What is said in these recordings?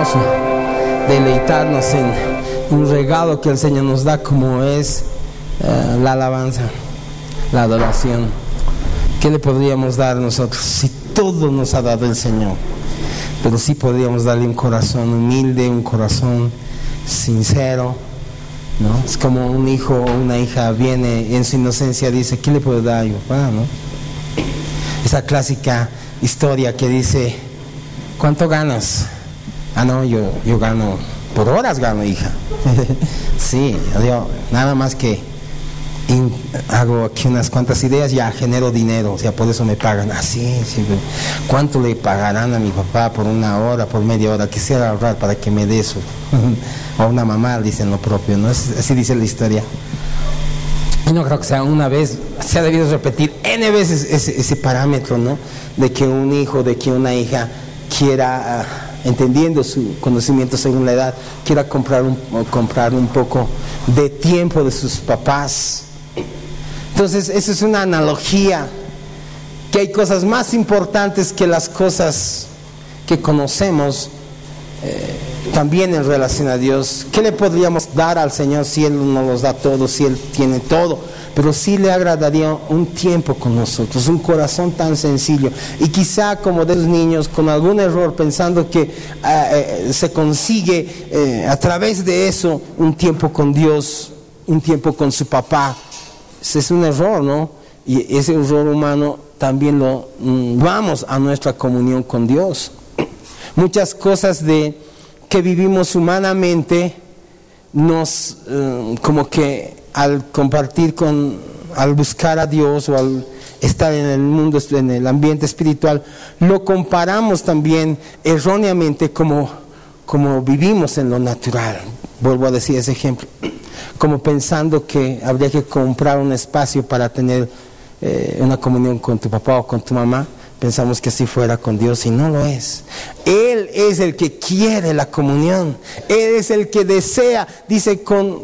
hermoso deleitarnos en un regalo que el Señor nos da, como es la alabanza, la adoración. ¿Qué le podríamos dar nosotros si todo nos ha dado el Señor? Pero sí podríamos darle un corazón humilde, un corazón sincero, ¿no? Es como un hijo o una hija viene en su inocencia, dice: ¿qué le puedo dar a mi papá, no? Esa clásica historia que dice: ¿cuánto ganas? Ah, no, yo gano, por horas gano, hija. Sí, yo nada más que hago aquí unas cuantas ideas, ya genero dinero, o sea, por eso me pagan. Así, sí, ¿cuánto le pagarán a mi papá por una hora, por media hora? Quisiera ahorrar para que me dé eso. O a una mamá dicen lo propio, ¿no? Así dice la historia. Y no creo que sea una vez, se ha debido repetir N veces ese parámetro, ¿no? De que un hijo, de que una hija quiera, entendiendo su conocimiento según la edad, quiera comprar un poco de tiempo de sus papás. Entonces, eso es una analogía, que hay cosas más importantes que las cosas que conocemos, también en relación a Dios. ¿Qué le podríamos dar al Señor si Él no nos da todo, si Él tiene todo? Pero sí le agradaría un tiempo con nosotros, un corazón tan sencillo. Y quizá, como de los niños, con algún error, pensando que se consigue a través de eso un tiempo con Dios, un tiempo con su papá. Ese es un error, ¿no? Y ese error humano también lo vamos a nuestra comunión con Dios. Muchas cosas que vivimos humanamente nos como que al compartir al buscar a Dios o al estar en el mundo, en el ambiente espiritual, lo comparamos también erróneamente como vivimos en lo natural. Vuelvo a decir ese ejemplo, como pensando que habría que comprar un espacio para tener una comunión con tu papá o con tu mamá. Pensamos que así fuera con Dios, y no lo es. Él es el que quiere la comunión. Él es el que desea, dice, con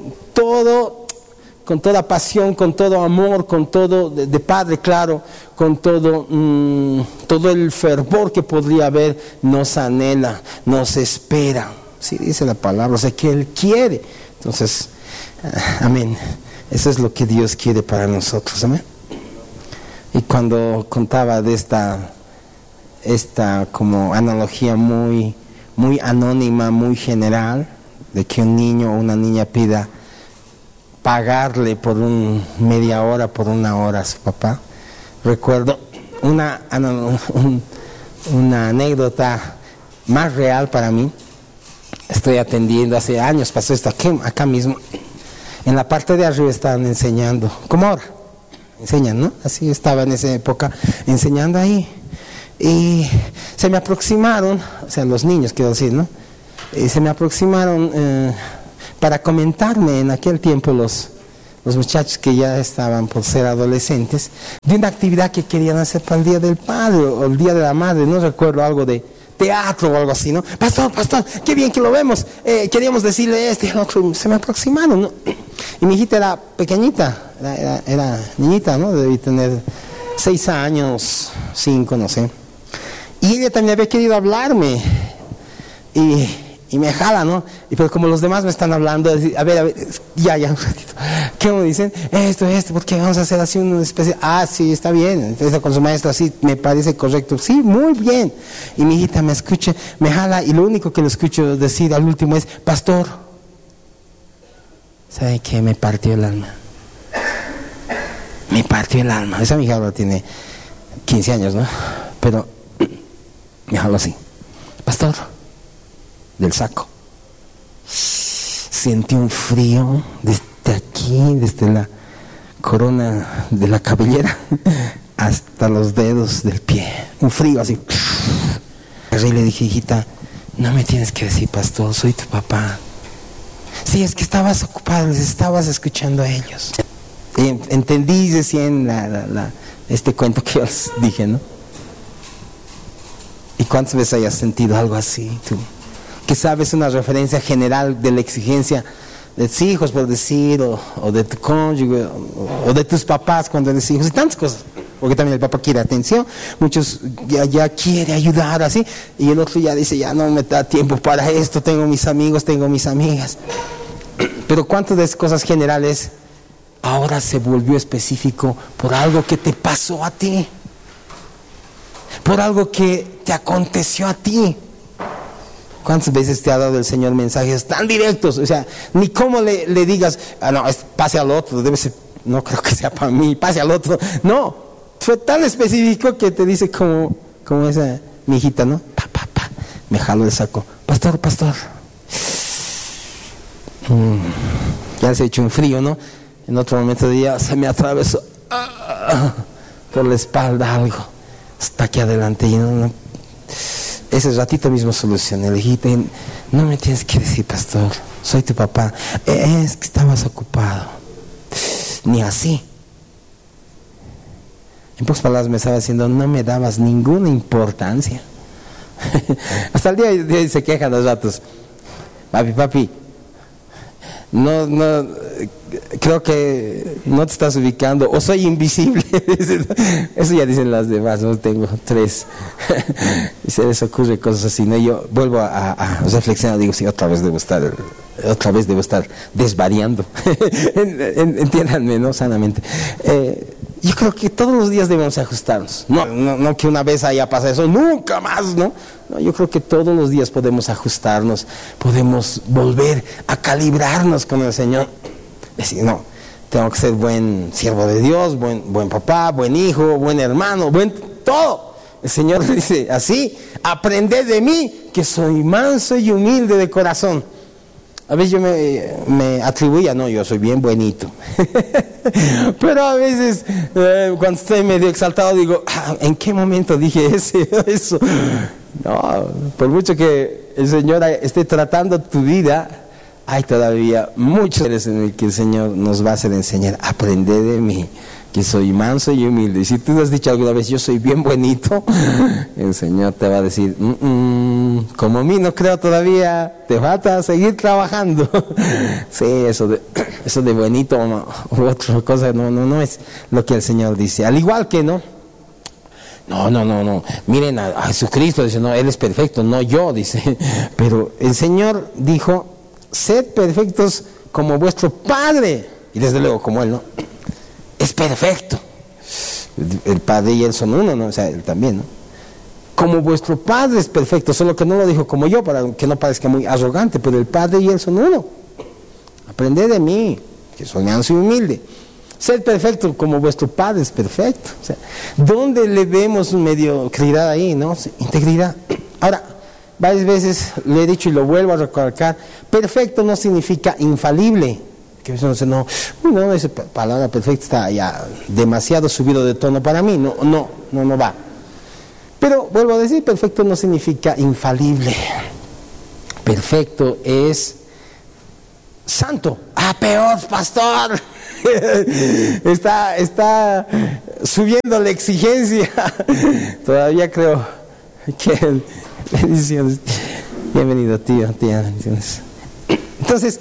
toda pasión, con todo amor, con todo de Padre, claro, con todo el fervor que podría haber, nos anhela, nos espera. Sí dice la palabra, o sea que Él quiere. Entonces, amén. Eso es lo que Dios quiere para nosotros, amén. Y cuando contaba de esta como analogía muy, muy anónima, muy general, de que un niño o una niña pida pagarle por media hora, por una hora a su papá, recuerdo una anécdota más real para mí. Estoy atendiendo, hace años pasó esto acá mismo. En la parte de arriba estaban enseñando, como ahora enseñan, ¿no? Así estaba en esa época enseñando ahí. Y se me aproximaron, o sea, los niños, quiero decir, ¿no? Se me aproximaron para comentarme en aquel tiempo los muchachos que ya estaban por ser adolescentes, de una actividad que querían hacer para el Día del Padre o el Día de la Madre, no recuerdo, algo de teatro o algo así, ¿no? Pastor, qué bien que lo vemos, queríamos decirle y el otro. Se me aproximaron, ¿no? Y mi hijita era pequeñita, era niñita, ¿no? Debía tener 6 años, 5, no sé. Y ella también había querido hablarme, y me jala, ¿no? Pero como los demás me están hablando, a ver, ya, un ratito. ¿Qué me dicen? Esto, porque vamos a hacer así una especie. Ah, sí, está bien. Entonces con su maestro así me parece correcto. Sí, muy bien. Y mi hijita me escucha, me jala, y lo único que lo escucho decir al último es: pastor, ¿sabe qué? Me partió el alma. Me partió el alma. Esa mi hija ahora tiene 15 años, ¿no? Pero me jaló así: pastor, del saco. Sentí un frío desde aquí, desde la corona de la cabellera hasta los dedos del pie. Un frío así. Y le dije: hijita, no me tienes que decir pastor, soy tu papá. Sí, es que estabas ocupado, les estabas escuchando a ellos. Y entendí recién este cuento que os dije, ¿no? ¿Y cuántas veces hayas sentido algo así tú? Que sabes una referencia general de la exigencia de tus hijos, por decir, o de tu cónyuge, o de tus papás cuando eres hijos, y tantas cosas. porque también el papá quiere atención, muchos ya quiere ayudar así, y el otro ya dice, ya no me da tiempo para esto, tengo mis amigos, tengo mis amigas. Pero ¿cuántas de esas cosas generales ahora se volvió específico por algo que te pasó a ti? Por algo que te aconteció a ti. ¿Cuántas veces te ha dado el Señor mensajes tan directos? O sea, ni cómo le digas, no, pase al otro, debe ser, no creo que sea para mí, pase al otro. No, fue tan específico que te dice como esa mi hijita, ¿no? Me jaló el saco. Pastor. Ya se ha hecho un frío, ¿no? En otro momento de día se me atravesó por la espalda algo. Está aquí adelante y no. Ese ratito mismo solucioné. Le dije, no me tienes que decir, pastor, soy tu papá. Es que estabas ocupado. Ni así. En pocas palabras me estaba diciendo, no me dabas ninguna importancia. Hasta el día de hoy se quejan los ratos. Papi, no, creo que no te estás ubicando, o soy invisible. Eso ya dicen las demás, no tengo 3. Y se les ocurre cosas así, ¿no? Yo vuelvo a reflexionar, digo, sí, otra vez debo estar desvariando. Entiéndanme, ¿no? Sanamente. Yo creo que todos los días debemos ajustarnos. No que una vez haya pasado eso, nunca más, ¿no? No, yo creo que todos los días podemos ajustarnos, podemos volver a calibrarnos con el Señor. Decir, no, tengo que ser buen siervo de Dios, buen papá, buen hijo, buen hermano, buen todo. El Señor dice así, aprended de mí, que soy manso y humilde de corazón. A veces yo me atribuía, no, yo soy bien buenito. Pero a veces, cuando estoy medio exaltado, digo, ¿en qué momento dije eso? No, por mucho que el Señor esté tratando tu vida, hay todavía muchos seres en el que el Señor nos va a hacer enseñar. Aprende de mí, que soy manso y humilde. Y si tú has dicho alguna vez, yo soy bien buenito, el Señor te va a decir, como a mí no creo todavía, te falta seguir trabajando. Sí, eso de buenito u otra cosa no es lo que el Señor dice. Al igual que no, miren a Jesucristo, dice, no, Él es perfecto, no yo, dice. Pero el Señor dijo, sed perfectos como vuestro Padre, y desde luego como Él, ¿no? Es perfecto. El Padre y Él son uno, ¿no? O sea, Él también, ¿no? Como vuestro Padre es perfecto, solo que no lo dijo como yo, para que no parezca muy arrogante, pero el Padre y Él son uno. Aprended de mí, que soy manso y humilde. Ser perfecto como vuestro Padre es perfecto. O sea, ¿dónde le vemos mediocridad ahí, no? Integridad. Ahora, varias veces le he dicho y lo vuelvo a recalcar, perfecto no significa infalible. Que eso no, esa palabra perfecta está ya demasiado subido de tono para mí, no va. Pero vuelvo a decir, perfecto no significa infalible. Perfecto es santo. Peor, pastor. Está subiendo la exigencia. Todavía creo que bendiciones. Bienvenido, tía, bendiciones. Entonces,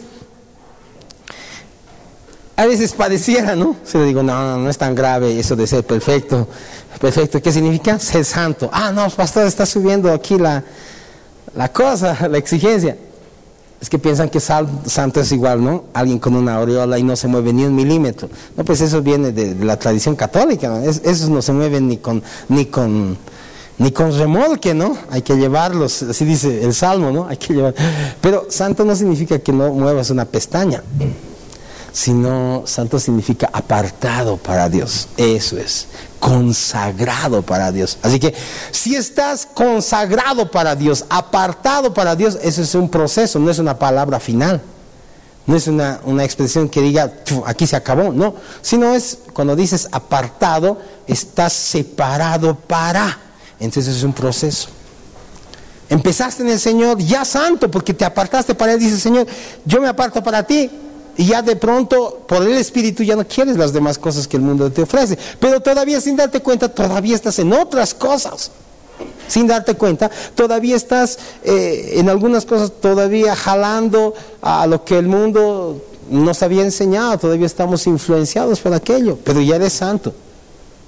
a veces pareciera, ¿no? Se le digo, no es tan grave eso de ser perfecto. Perfecto, ¿qué significa? Ser santo. No, pastor, está subiendo aquí la cosa, la exigencia. Es que piensan que santo es igual, ¿no? Alguien con una aureola y no se mueve ni un milímetro. No, pues eso viene de la tradición católica, ¿no? Esos no se mueven ni con remolque, ¿no? Hay que llevarlos, así dice el Salmo, ¿no? Hay que llevar. Pero santo no significa que no muevas una pestaña, sino santo significa apartado para Dios. Eso es, consagrado para Dios. Así que si estás consagrado para Dios, apartado para Dios, eso es un proceso, no es una palabra final, no es una expresión que diga aquí se acabó, no, sino es cuando dices apartado, estás separado para. Entonces es un proceso. Empezaste en el Señor ya santo porque te apartaste para Él. Dice Señor, yo me aparto para ti. Y ya de pronto, por el Espíritu, ya no quieres las demás cosas que el mundo te ofrece. Pero todavía sin darte cuenta, todavía estás en otras cosas. Sin darte cuenta, todavía estás en algunas cosas, todavía jalando a lo que el mundo nos había enseñado. Todavía estamos influenciados por aquello. Pero ya eres santo.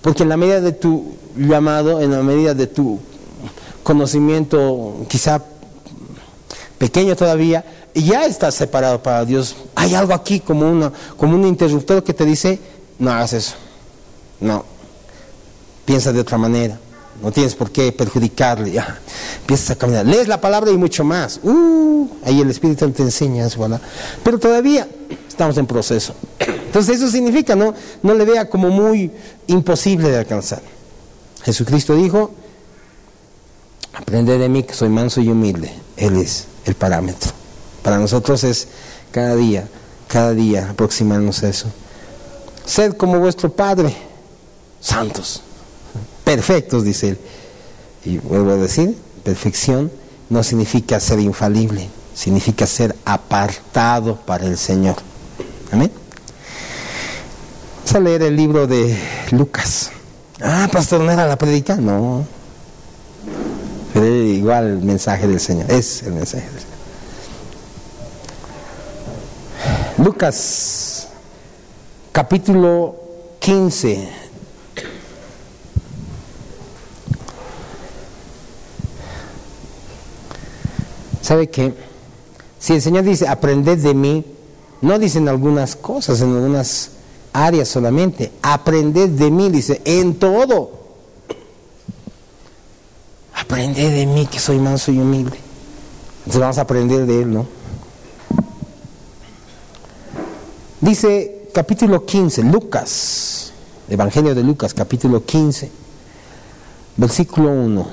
Porque en la medida de tu llamado, en la medida de tu conocimiento, quizá pequeño todavía, ya estás separado para Dios. Hay algo aquí como un interruptor que te dice, no hagas eso, no, piensa de otra manera, no tienes por qué perjudicarle. Ya, empiezas a caminar, lees la palabra y mucho más. Ahí el Espíritu te enseña eso, ¿verdad? Pero todavía estamos en proceso. Entonces eso significa, no le vea como muy imposible de alcanzar. Jesucristo dijo, aprended de mí que soy manso y humilde. Él es el parámetro. Para nosotros es cada día aproximarnos a eso. Sed como vuestro Padre, santos, perfectos, dice él. Y vuelvo a decir, perfección no significa ser infalible, significa ser apartado para el Señor. Amén. Vamos a leer el libro de Lucas. Pastor, ¿no era la predica? No. Pero igual el mensaje del Señor, es el mensaje del Señor. Lucas, capítulo 15. ¿Sabe qué? Si el Señor dice, aprended de mí, no dicen algunas cosas, en algunas áreas solamente. Aprended de mí, dice, en todo. Aprended de mí que soy manso y humilde. Entonces vamos a aprender de Él, ¿no? Dice capítulo 15, Lucas, Evangelio de Lucas, capítulo 15, versículo 1.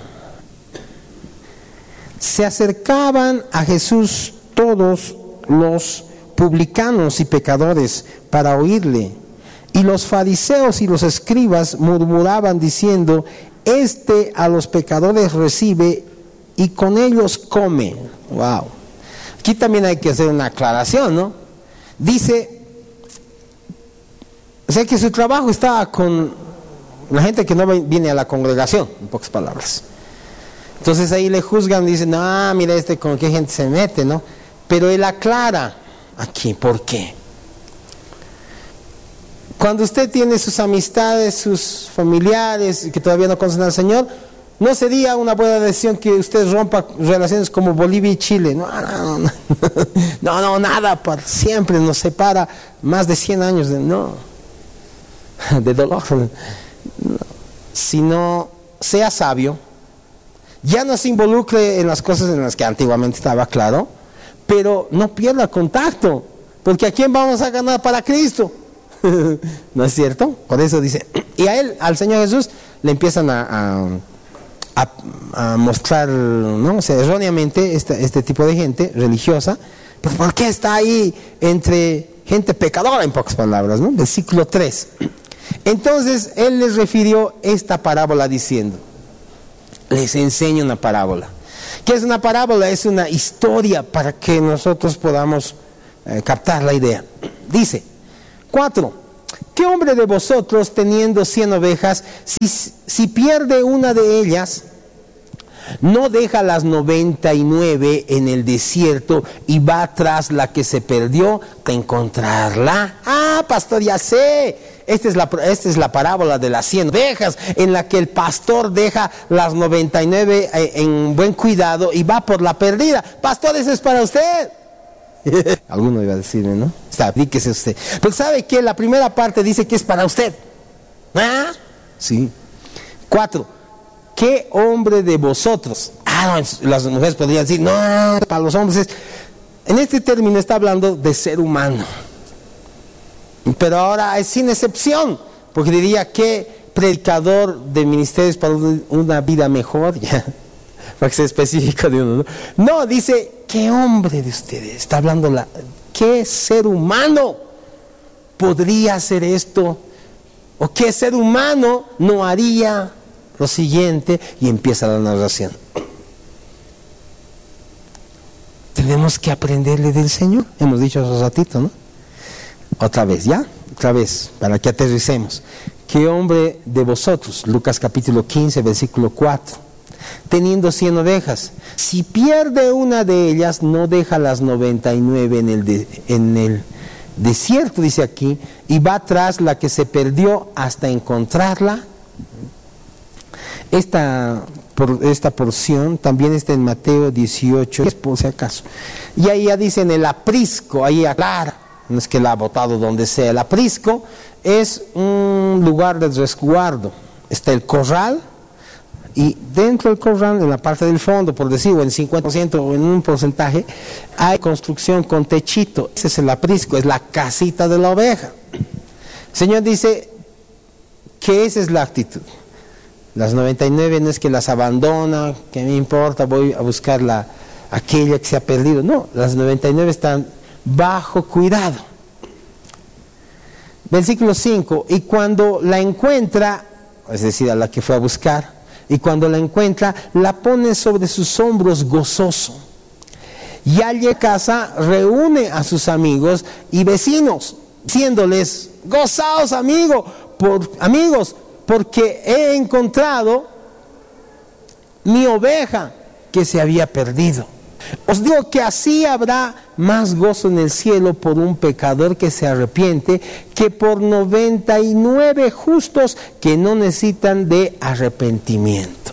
Se acercaban a Jesús todos los publicanos y pecadores para oírle, y los fariseos y los escribas murmuraban diciendo, este a los pecadores recibe y con ellos come. Wow. Aquí también hay que hacer una aclaración, ¿no? Dice, o sea que su trabajo estaba con la gente que no viene a la congregación, en pocas palabras. Entonces ahí le juzgan, dicen, mira con qué gente se mete, ¿no? Pero él aclara aquí, ¿por qué? Cuando usted tiene sus amistades, sus familiares que todavía no conocen al Señor, no sería una buena decisión que usted rompa relaciones como Bolivia y Chile. No, nada, para siempre nos separa más de 100 años de dolor. No. Sino sea sabio, ya no se involucre en las cosas en las que antiguamente estaba claro, pero no pierda contacto, porque ¿a quién vamos a ganar para Cristo? ¿No es cierto? Por eso dice, y al Señor Jesús le empiezan a mostrar, ¿no? O sea, erróneamente este tipo de gente religiosa, pues ¿por qué está ahí entre gente pecadora, en pocas palabras, ¿no? Versículo 3. Entonces él les refirió esta parábola diciendo, les enseño una parábola. ¿Qué es una parábola? Es una historia para que nosotros podamos captar la idea. Dice, 4. ¿Qué hombre de vosotros, teniendo 100 ovejas, si pierde una de ellas, no deja las 99 en el desierto y va tras la que se perdió a encontrarla? Pastor, ya sé. Esta es la parábola de las 100 ovejas, en la que el pastor deja las 99 en buen cuidado y va por la perdida. Pastor, eso es para usted. Alguno iba a decirme, ¿no? Díquese usted. Pero ¿sabe qué? La primera parte dice que es para usted. Sí. 4. ¿Qué hombre de vosotros? Las mujeres podrían decir, no, para los hombres es... En este término está hablando de ser humano. Pero ahora es sin excepción, porque diría, ¿qué predicador de ministerios para una vida mejor? Ya, para que sea específico de uno, ¿no? No, dice, ¿qué hombre de ustedes? Está hablando, ¿qué ser humano podría hacer esto? ¿O qué ser humano no haría lo siguiente? Y empieza la narración. Tenemos que aprenderle del Señor. Hemos dicho hace ratito, ¿no? Otra vez, para que aterricemos. ¿Qué hombre de vosotros? Lucas capítulo 15, versículo 4. Teniendo 100 ovejas, si pierde una de ellas, no deja las 99 en el desierto, dice aquí, y va tras la que se perdió hasta encontrarla. Esta porción también está en Mateo 18, por si acaso. Y ahí ya dice en el aprisco, ahí aclara, no es que la ha botado donde sea. El aprisco es un lugar de resguardo. Está el corral, y dentro del corral, en la parte del fondo, por decirlo, en 50% o en un porcentaje, hay construcción con techito. Ese es el aprisco, es la casita de la oveja. El Señor dice que esa es la actitud. Las 99 no es que las abandona, que me importa, voy a buscar aquella que se ha perdido. No, las 99 están bajo cuidado. Versículo 5, y cuando la encuentra, es decir, a la que fue a buscar, y cuando la encuentra, la pone sobre sus hombros gozoso. Y al llegar a casa, reúne a sus amigos y vecinos, diciéndoles: gozaos, amigos, porque he encontrado mi oveja que se había perdido. Os digo que así habrá más gozo en el cielo por un pecador que se arrepiente que por 99 justos que no necesitan de arrepentimiento.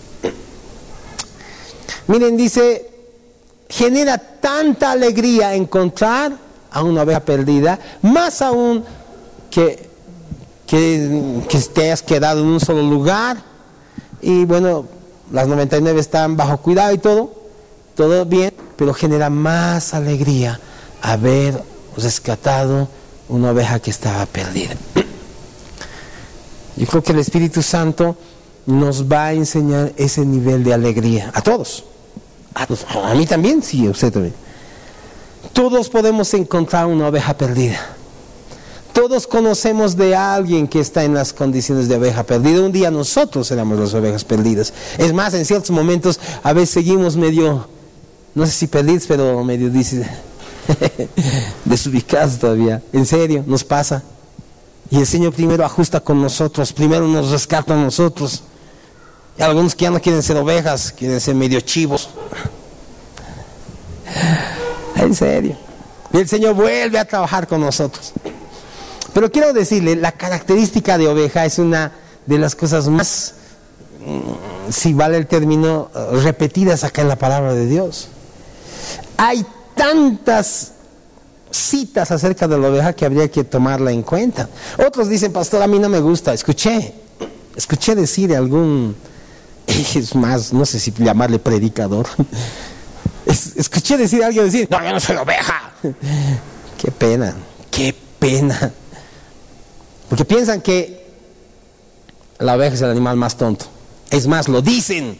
Miren, dice, genera tanta alegría encontrar a una oveja perdida, más aún que te hayas quedado en un solo lugar y bueno, las 99 están bajo cuidado y todo bien, pero genera más alegría haber rescatado una oveja que estaba perdida. Yo creo que el Espíritu Santo nos va a enseñar ese nivel de alegría a todos. A mí también, sí, a usted también. Todos podemos encontrar una oveja perdida. Todos conocemos de alguien que está en las condiciones de oveja perdida. Un día nosotros éramos las ovejas perdidas. Es más, en ciertos momentos a veces seguimos medio, no sé si perdidos, pero medio desubicados todavía. En serio, nos pasa. Y el Señor primero ajusta con nosotros, primero nos rescata a nosotros. Y algunos que ya no quieren ser ovejas, quieren ser medio chivos. En serio. Y el Señor vuelve a trabajar con nosotros. Pero quiero decirle, la característica de oveja es una de las cosas más, si vale el término, repetidas acá en la palabra de Dios. Hay tantas citas acerca de la oveja que habría que tomarla en cuenta. Otros dicen: pastor, a mí no me gusta. Escuché decir de algún, es más, no sé si llamarle predicador, escuché decir a alguien decir: no, yo no soy oveja. Qué pena. Porque piensan que la oveja es el animal más tonto. Es más, lo dicen.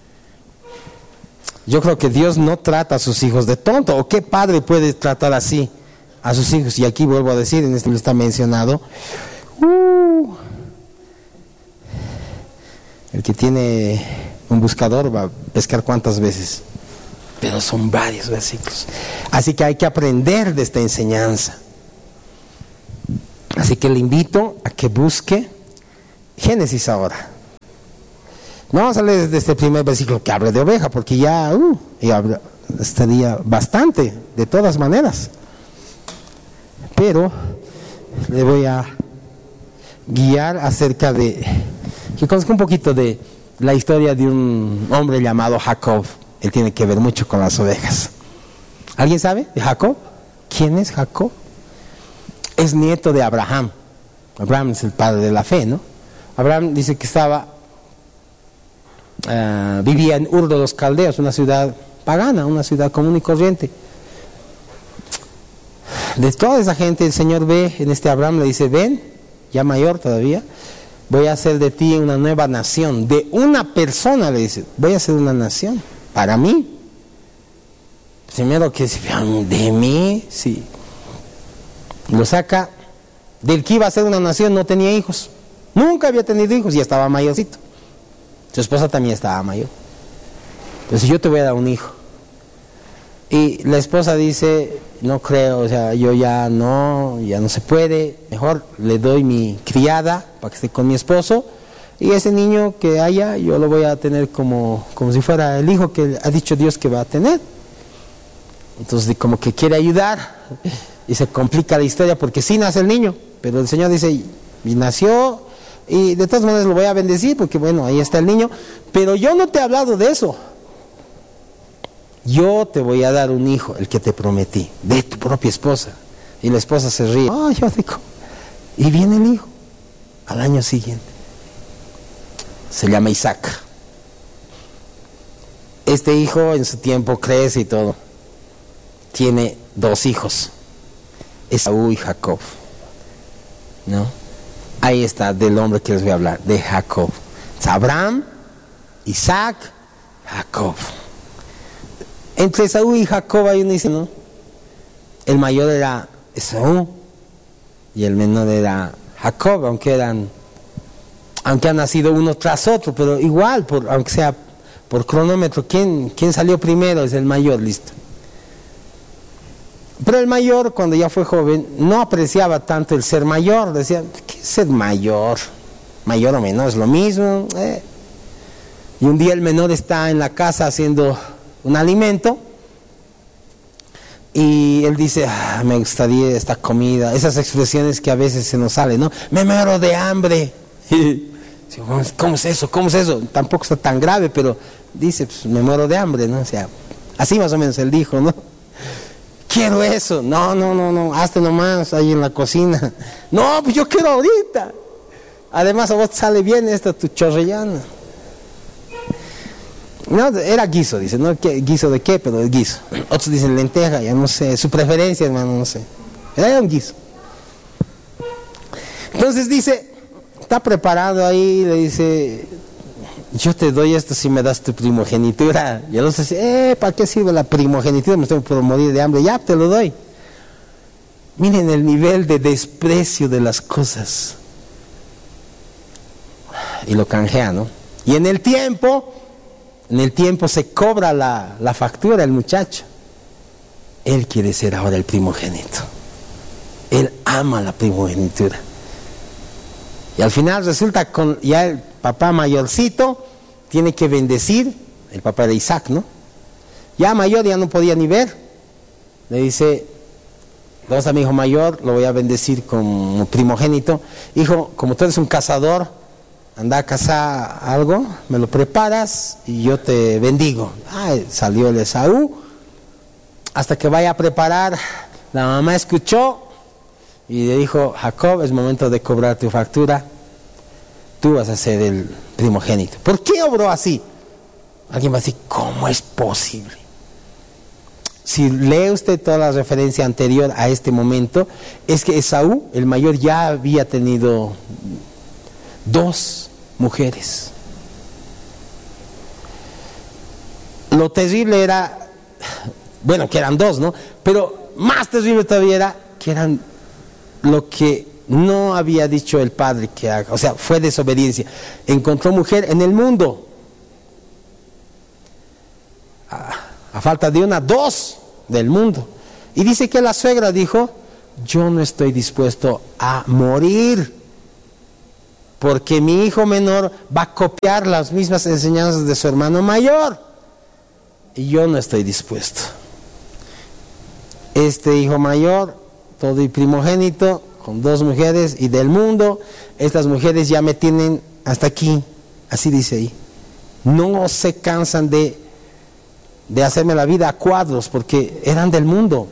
Yo creo que Dios no trata a sus hijos de tonto. ¿O qué padre puede tratar así a sus hijos? Y aquí vuelvo a decir, en este está mencionado, el que tiene un buscador va a pescar cuántas veces. Pero son varios versículos. Así que hay que aprender de esta enseñanza. Así que le invito a que busque Génesis ahora. No vamos a leer desde este primer versículo que habla de oveja, porque ya estaría bastante, de todas maneras. Pero le voy a guiar acerca de, que conozca un poquito de la historia de un hombre llamado Jacob. Él tiene que ver mucho con las ovejas. ¿Alguien sabe de Jacob? ¿Quién es Jacob? Es nieto de Abraham. Abraham es el padre de la fe, ¿no? Abraham dice que vivía en Ur de los Caldeos, una ciudad pagana, una ciudad común y corriente. De toda esa gente el Señor ve en este Abraham, le dice: ven, ya mayor todavía, voy a hacer de ti una nueva nación. De una persona, le dice, voy a hacer una nación para mí. Primero que de mí, sí. Lo saca del que iba a ser una nación, no tenía hijos. Nunca había tenido hijos, ya estaba mayorcito. Su esposa también estaba mayor. Entonces, yo te voy a dar un hijo. Y la esposa dice: no creo, o sea, yo ya no se puede. Mejor le doy mi criada para que esté con mi esposo. Y ese niño que haya, yo lo voy a tener como si fuera el hijo que ha dicho Dios que va a tener. Entonces, como que quiere ayudar. Y se complica la historia porque sí nace el niño. Pero el Señor dice: y nació y de todas maneras lo voy a bendecir porque bueno, ahí está el niño, pero yo no te he hablado de eso. Yo te voy a dar un hijo, el que te prometí, de tu propia esposa. Y la esposa se ríe. Yo digo, y viene el hijo al año siguiente. Se llama Isaac. Este hijo en su tiempo crece y todo. Tiene 2 hijos, Esaú y Jacob, ¿no? Ahí está del hombre que les voy a hablar, de Jacob. Es Abraham, Isaac, Jacob. Entre Esaú y Jacob hay uno dice, ¿no? El mayor era Esaú y el menor era Jacob, aunque han nacido uno tras otro, pero igual, aunque sea por cronómetro, ¿quién salió primero? Es el mayor, listo. Pero el mayor, cuando ya fue joven, no apreciaba tanto el ser mayor. Decía, ¿qué es ser mayor? Mayor o menor es lo mismo. Y un día el menor está en la casa haciendo un alimento y él dice, me gustaría esta comida. Esas expresiones que a veces se nos salen, ¿no? Me muero de hambre. ¿Cómo es eso? ¿Cómo es eso? Tampoco está tan grave, pero dice, pues me muero de hambre, ¿no? O sea, así más o menos él dijo, ¿no? Quiero eso. No, hazte nomás ahí en la cocina. No, pues yo quiero ahorita. Además a vos te sale bien esta tu chorrellana. No, era guiso, dice, ¿no? ¿Guiso de qué? Pero es guiso. Otros dicen lenteja, ya no sé, su preferencia, hermano, no sé. Era un guiso. Entonces dice, está preparado ahí, le dice, yo te doy esto si me das tu primogenitura. Y el otro dice, ¿para qué sirve la primogenitura? Me estoy por morir de hambre, ya te lo doy. Miren el nivel de desprecio de las cosas. Y lo canjea, ¿no? Y en el tiempo se cobra la factura el muchacho. Él quiere ser ahora el primogénito. Él ama la primogenitura. Y al final resulta ya el papá mayorcito tiene que bendecir, el papá de Isaac, ¿no? Ya mayor ya no podía ni ver. Le dice, vamos a mi hijo mayor, lo voy a bendecir como primogénito. Hijo, como tú eres un cazador, anda a cazar algo, me lo preparas y yo te bendigo. Salió el Esaú, hasta que vaya a preparar, la mamá escuchó y le dijo, Jacob, es momento de cobrar tu factura, tú vas a ser el primogénito. ¿Por qué obró así? Alguien va a decir, ¿cómo es posible? Si lee usted toda la referencia anterior a este momento, es que Esaú, el mayor, ya había tenido 2 mujeres. Lo terrible era, bueno, que eran 2, ¿no? Pero más terrible todavía era que eran lo que no había dicho el padre que haga, o sea, fue desobediencia. Encontró mujer en el mundo. A falta de una, 2 del mundo. Y dice que la suegra dijo, yo no estoy dispuesto a morir porque mi hijo menor va a copiar las mismas enseñanzas de su hermano mayor y yo no estoy dispuesto. Este hijo mayor, todo y primogénito, con 2 mujeres y del mundo, estas mujeres ya me tienen hasta aquí, así dice ahí. No se cansan de hacerme la vida a cuadros porque eran del mundo.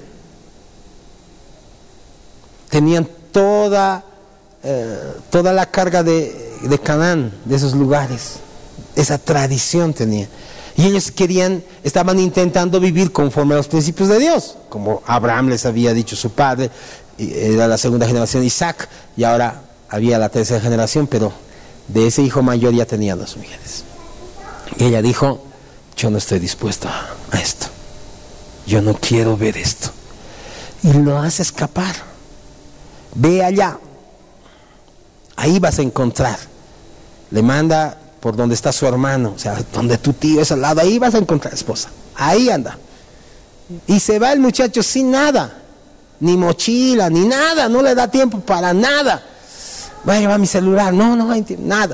Tenían toda la carga de Canaán, de esos lugares, esa tradición tenía. Y ellos estaban intentando vivir conforme a los principios de Dios, como Abraham les había dicho su padre, era la segunda generación Isaac, y ahora había la tercera generación, pero de ese hijo mayor ya tenía 2 mujeres. Y ella dijo, yo no estoy dispuesto a esto, yo no quiero ver esto. Y lo hace escapar. Ve allá, ahí vas a encontrar. Le manda por donde está su hermano, o sea, donde tu tío es al lado, ahí vas a encontrar esposa, ahí anda. Y se va el muchacho sin nada, ni mochila, ni nada, no le da tiempo para nada. Voy a llevar mi celular, no hay tiempo, nada.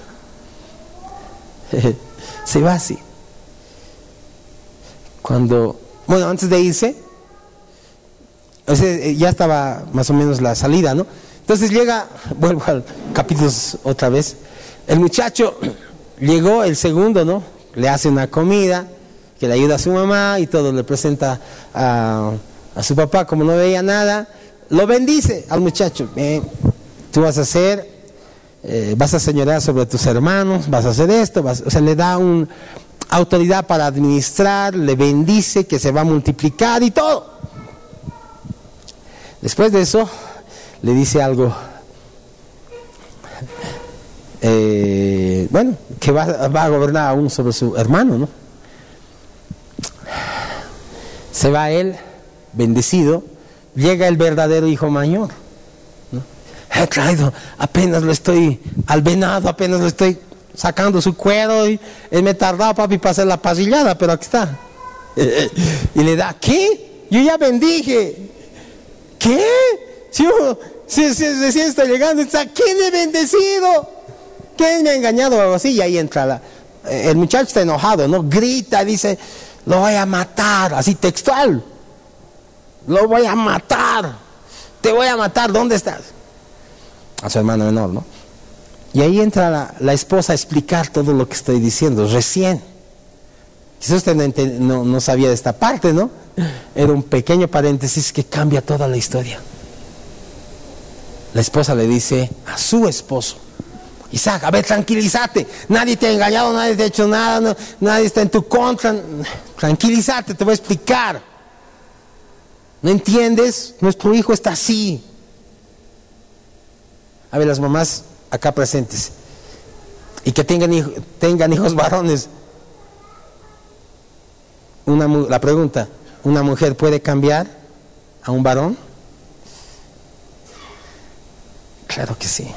Se va así. Antes de irse, o sea, ya estaba más o menos la salida, ¿no? Entonces vuelvo al capítulo otra vez, El muchacho llegó, el segundo, ¿no? Le hace una comida, que le ayuda a su mamá y todo, le presenta a su papá, como no veía nada, lo bendice al muchacho. Tú vas a señorear sobre tus hermanos, vas a hacer esto, o sea, le da una autoridad para administrar, le bendice, que se va a multiplicar y todo. Después de eso, le dice algo, bueno, que va a gobernar aún sobre su hermano, ¿no? Se va él, bendecido, llega el verdadero hijo mayor, ¿no? He traído, apenas al venado apenas le estoy sacando su cuero y me he tardado, papi, para hacer la pasillada, pero aquí está. Y le da, ¿qué? Yo ya bendije. ¿Qué? Si recién está llegando, ¿quién he bendecido? ¿Quién me ha engañado o algo así? Y ahí entra el muchacho está enojado, ¿no? Grita, dice, lo voy a matar, así textual. Lo voy a matar. Te voy a matar, ¿dónde estás? A su hermano menor, ¿no? Y ahí entra la esposa a explicar todo lo que estoy diciendo, recién. Quizás usted no sabía de esta parte, ¿no? Era un pequeño paréntesis que cambia toda la historia. La esposa le dice a su esposo, Isaac, a ver, tranquilízate, nadie te ha engañado, nadie te ha hecho nada, nadie está en tu contra, tranquilízate, te voy a explicar. ¿No entiendes? Nuestro hijo está así. A ver, las mamás acá presentes y que tengan hijos varones. La pregunta, ¿una mujer puede cambiar a un varón? Claro que sí.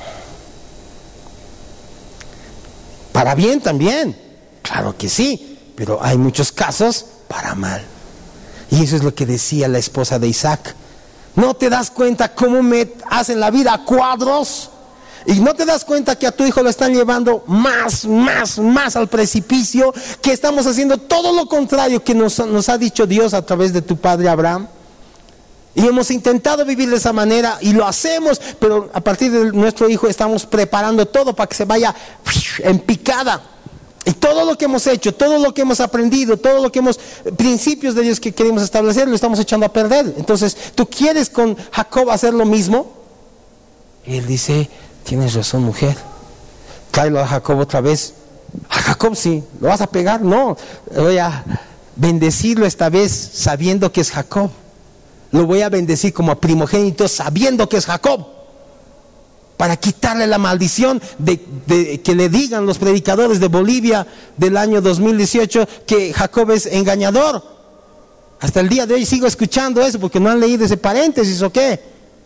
Para bien también, claro que sí, pero hay muchos casos para mal. Y eso es lo que decía la esposa de Isaac. ¿No te das cuenta cómo me hacen la vida a cuadros? ¿Y no te das cuenta que a tu hijo lo están llevando más al precipicio? Que estamos haciendo todo lo contrario que nos ha dicho Dios a través de tu padre Abraham. Y hemos intentado vivir de esa manera y lo hacemos, pero a partir de nuestro hijo estamos preparando todo para que se vaya en picada. Y todo lo que hemos hecho, todo lo que hemos aprendido, principios de Dios que queremos establecer, lo estamos echando a perder. Entonces, ¿tú quieres con Jacob hacer lo mismo? Y él dice, tienes razón, mujer. Tráelo a Jacob otra vez. A Jacob sí, ¿lo vas a pegar? No, voy a bendecirlo esta vez sabiendo que es Jacob. Lo voy a bendecir como a primogénito sabiendo que es Jacob, para quitarle la maldición de que le digan los predicadores de Bolivia del año 2018 que Jacob es engañador. Hasta el día de hoy sigo escuchando eso porque no han leído ese paréntesis, ¿o qué?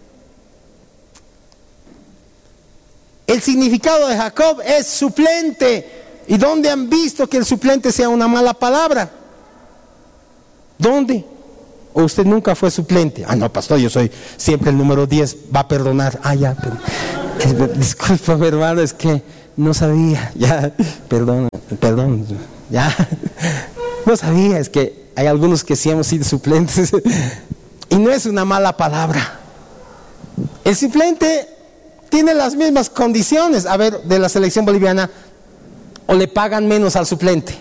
El significado de Jacob es suplente. ¿Y dónde han visto que el suplente sea una mala palabra? ¿Dónde? ¿O usted nunca fue suplente? Ah, no, pastor, yo soy siempre el número 10, va a perdonar. Ah, ya, disculpa, hermano, es que no sabía. Ya, perdón, ya. No sabía, es que hay algunos que sí hemos sido suplentes. Y no es una mala palabra. El suplente tiene las mismas condiciones, a ver, de la selección boliviana, o le pagan menos al suplente.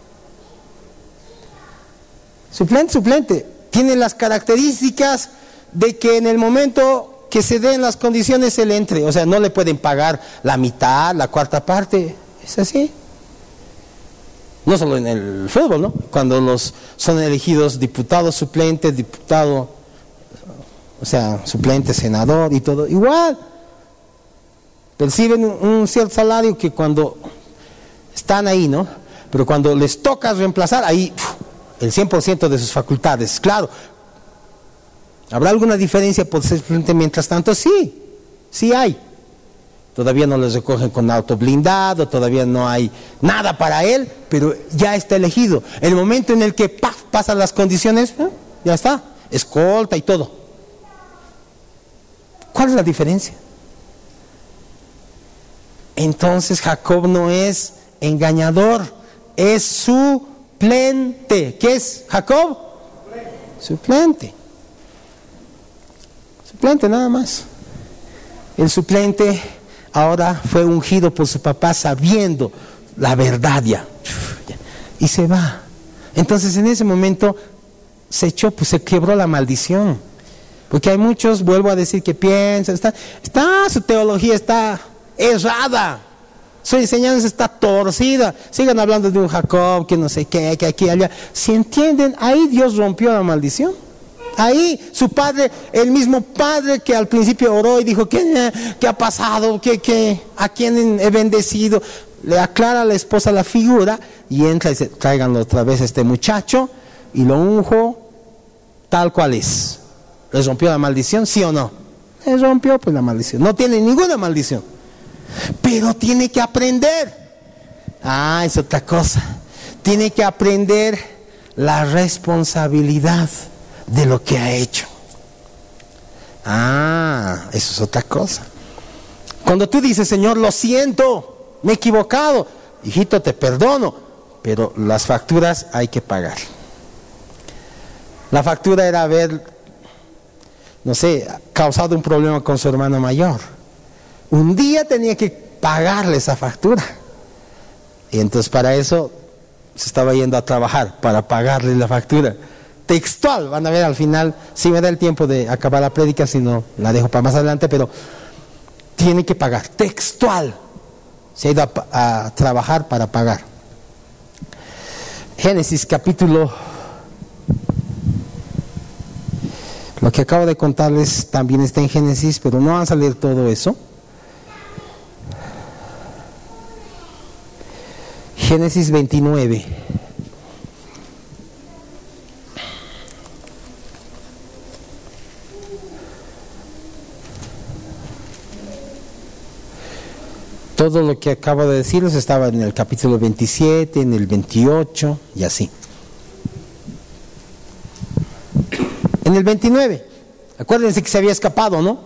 Suplente. Tiene las características de que en el momento que se den las condiciones él entre, o sea, no le pueden pagar la mitad, la cuarta parte, es así. No solo en el fútbol, ¿no? Cuando son elegidos diputados suplentes, suplente, senador y todo, igual. Perciben un cierto salario que cuando están ahí, ¿no? Pero cuando les toca reemplazar, ahí el 100% de sus facultades, claro. ¿Habrá alguna diferencia por ser suplente mientras tanto? Sí hay. Todavía no les recogen con auto blindado, todavía no hay nada para él, pero ya está elegido. El momento en el que pasan las condiciones, ya está, escolta y todo. ¿Cuál es la diferencia? Entonces Jacob no es engañador, es suplente. ¿Qué es Jacob? Suplente. Suplente nada más. El suplente ahora fue ungido por su papá sabiendo la verdad ya. Y se va. Entonces en ese momento se quebró la maldición. Porque hay muchos, vuelvo a decir, que piensan, su teología está errada, su enseñanza está torcida, sigan hablando de un Jacob, que no sé qué, que aquí, allá. Si entienden, ahí Dios rompió la maldición. Ahí su padre, el mismo padre que al principio oró y dijo, ¿qué ha pasado? ¿A quién he bendecido? Le aclara a la esposa la figura y entra y dice, tráiganlo otra vez a este muchacho y lo unjo tal cual es. ¿Les rompió la maldición? ¿Sí o no? Les rompió pues la maldición. No tiene ninguna maldición. Pero tiene que aprender. Es otra cosa. Tiene que aprender la responsabilidad de lo que ha hecho. Eso es otra cosa. Cuando tú dices, Señor, lo siento, me he equivocado, hijito, te perdono, pero las facturas hay que pagar. La factura era haber, causado un problema con su hermano mayor. Un día tenía que pagarle esa factura. Y entonces para eso se estaba yendo a trabajar, para pagarle la factura. Textual, van a ver al final, si me da el tiempo de acabar la prédica, si no la dejo para más adelante, pero tiene que pagar, textual. Se ha ido a trabajar para pagar. Génesis capítulo... Lo que acabo de contarles también está en Génesis, pero no van a leer todo eso. Génesis 29. Todo lo que acabo de decirles estaba en el capítulo 27, en el 28 y así. En el 29, acuérdense que se había escapado, ¿no?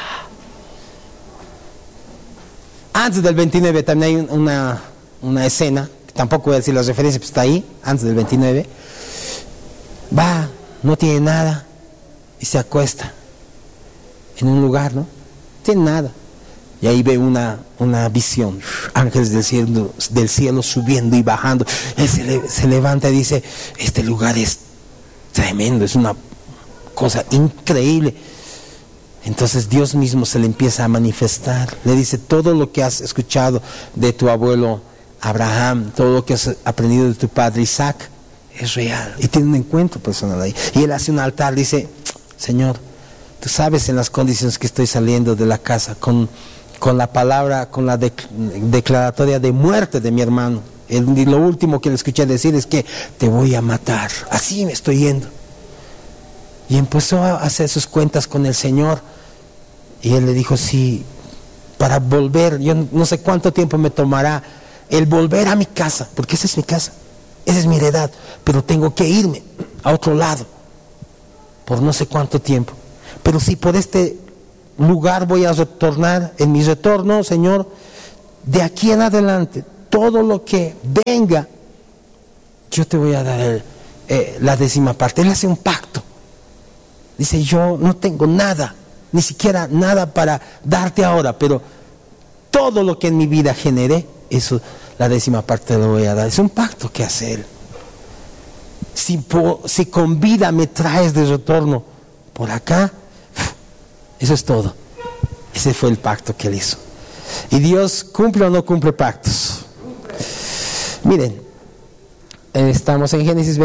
Antes del 29 también hay una escena, que tampoco voy a decir las referencias, pero está ahí, antes del 29. Va, no tiene nada, y se acuesta en un lugar, ¿no? No tiene nada. Y ahí ve una visión, ángeles del cielo subiendo y bajando. Él se levanta y dice, este lugar es tremendo, es una cosa increíble. Entonces Dios mismo se le empieza a manifestar. Le dice, todo lo que has escuchado de tu abuelo Abraham, todo lo que has aprendido de tu padre Isaac, es real. Y tiene un encuentro personal ahí. Y él hace un altar, dice, Señor, tú sabes en las condiciones que estoy saliendo de la casa, con la palabra, con la declaratoria de muerte de mi hermano. Y lo último que le escuché decir es que te voy a matar. Así me estoy yendo. Y empezó a hacer sus cuentas con el Señor. Y él le dijo, sí, para volver, yo no sé cuánto tiempo me tomará el volver a mi casa, porque esa es mi casa, esa es mi heredad, pero tengo que irme a otro lado, por no sé cuánto tiempo. Pero si por este lugar voy a retornar, en mi retorno, Señor, de aquí en adelante, todo lo que venga, yo te voy a dar la 10ª parte. Él hace un pacto. Dice, yo no tengo nada, ni siquiera nada para darte ahora, pero todo lo que en mi vida genere, eso, la 10ª parte lo voy a dar. Es un pacto que hace él. Si con vida me traes de retorno por acá, eso es todo. Ese fue el pacto que él hizo. ¿Y Dios cumple o no cumple pactos? Miren, estamos en Génesis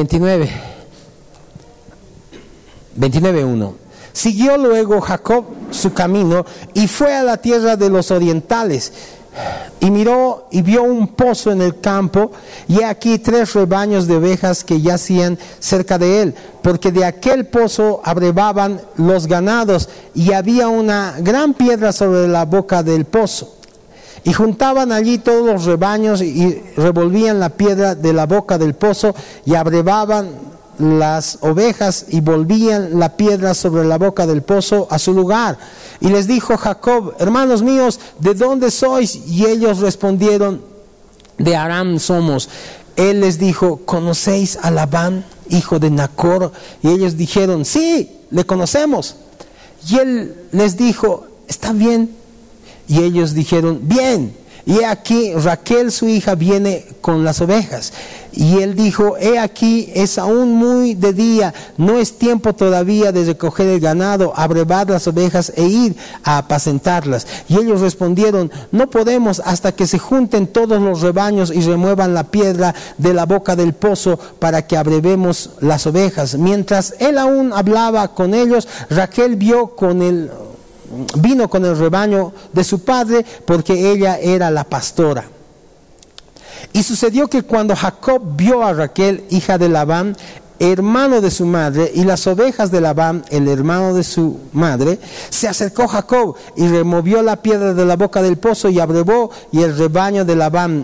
29:1. Siguió luego Jacob su camino y fue a la tierra de los orientales, y miró y vio un pozo en el campo, y aquí 3 rebaños de ovejas que yacían cerca de él, porque de aquel pozo abrevaban los ganados, y había una gran piedra sobre la boca del pozo. Y juntaban allí todos los rebaños y revolvían la piedra de la boca del pozo, y abrevaban las ovejas y volvían la piedra sobre la boca del pozo a su lugar. Y les dijo Jacob, hermanos míos, ¿de dónde sois? Y ellos respondieron, de Aram somos. Él les dijo, ¿conocéis a Labán, hijo de Nacor? Y ellos dijeron, sí, le conocemos. Y él les dijo, está bien, Y ellos dijeron: bien. Y he aquí Raquel su hija viene con las ovejas. Y él dijo: he aquí, es aún muy de día, no es tiempo todavía de recoger el ganado, abrevar las ovejas e ir a apacentarlas. Y ellos respondieron: no podemos hasta que se junten todos los rebaños y remuevan la piedra de la boca del pozo para que abrevemos las ovejas. Mientras él aún hablaba con ellos, Raquel vino con el rebaño de su padre, porque ella era la pastora. Y sucedió que cuando Jacob vio a Raquel, hija de Labán, hermano de su madre, y las ovejas de Labán, el hermano de su madre, se acercó Jacob y removió la piedra de la boca del pozo y abrevó, y el rebaño de Labán,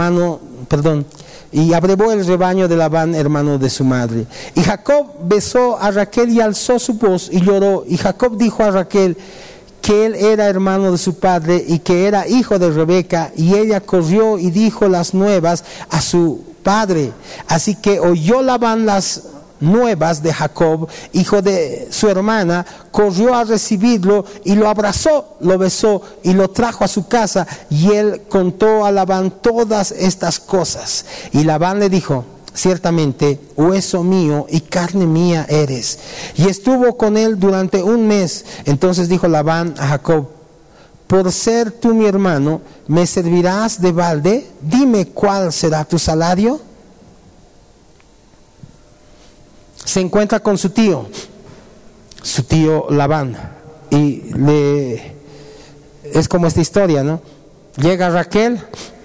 abrevó el rebaño de Labán, hermano de su madre. Y Jacob besó a Raquel y alzó su voz y lloró. Y Jacob dijo a Raquel que él era hermano de su padre y que era hijo de Rebeca, y ella corrió y dijo las nuevas a su padre. Así que oyó Labán las nuevas de Jacob, hijo de su hermana, corrió a recibirlo y lo abrazó, lo besó y lo trajo a su casa, y él contó a Labán todas estas cosas. Y Labán le dijo: ciertamente, hueso mío y carne mía eres. Y estuvo con él durante un mes. Entonces dijo Labán a Jacob: por ser tú mi hermano, ¿me servirás de balde? Dime cuál será tu salario. Se encuentra con su tío Labán, y es como esta historia, ¿no? Llega Raquel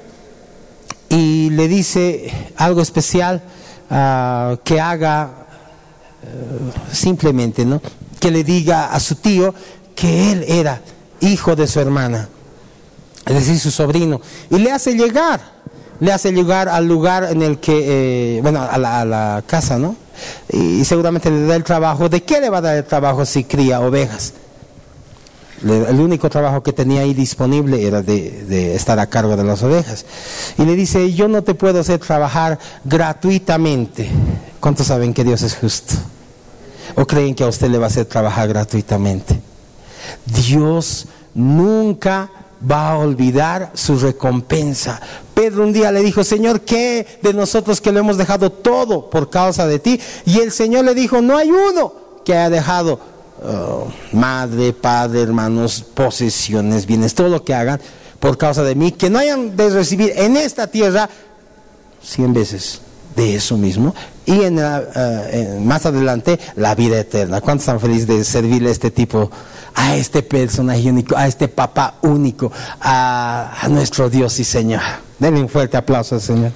y le dice algo especial que haga, simplemente, ¿no? Que le diga a su tío que él era hijo de su hermana, es decir, su sobrino, y le hace llegar al lugar en el que, a la casa, ¿no? Y seguramente le da el trabajo. ¿De qué le va a dar el trabajo si cría ovejas? El único trabajo que tenía ahí disponible era de estar a cargo de las ovejas. Y le dice: yo no te puedo hacer trabajar gratuitamente. ¿Cuántos saben que Dios es justo? ¿O creen que a usted le va a hacer trabajar gratuitamente? Dios nunca va a olvidar su recompensa. Pedro un día le dijo: Señor, ¿qué de nosotros que lo hemos dejado todo por causa de ti? Y el Señor le dijo: no hay uno que haya dejado madre, padre, hermanos, posesiones, bienes, todo lo que hagan por causa de mí, que no hayan de recibir en esta tierra 100 veces de eso mismo, y más adelante la vida eterna. ¿Cuántos están felices de servirle a este tipo, a este personaje único, a este papá único, a nuestro Dios y Señor? Denle un fuerte aplauso al Señor.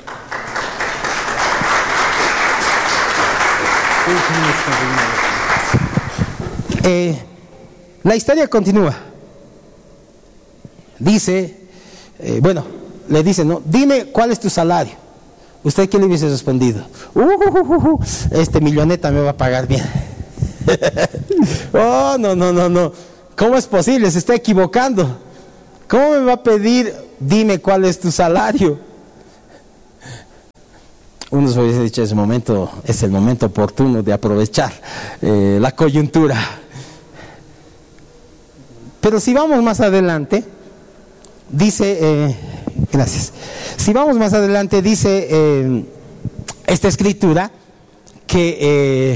La historia continúa. Dice, le dice, ¿no? Dime cuál es tu salario. ¿Usted qué le hubiese respondido? Este milloneta me va a pagar bien. Oh, no. ¿Cómo es posible? Se está equivocando. ¿Cómo me va a pedir, dime cuál es tu salario? Unos hubiesen dicho: ese momento es el momento oportuno de aprovechar la coyuntura. Pero si vamos más adelante, dice, gracias. Si vamos más adelante, dice esta escritura que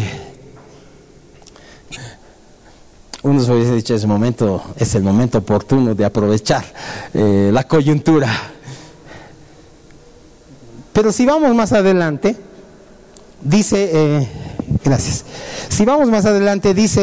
unos hubiesen dicho: ese momento es el momento oportuno de aprovechar la coyuntura. Pero si vamos más adelante, dice, gracias. Si vamos más adelante, dice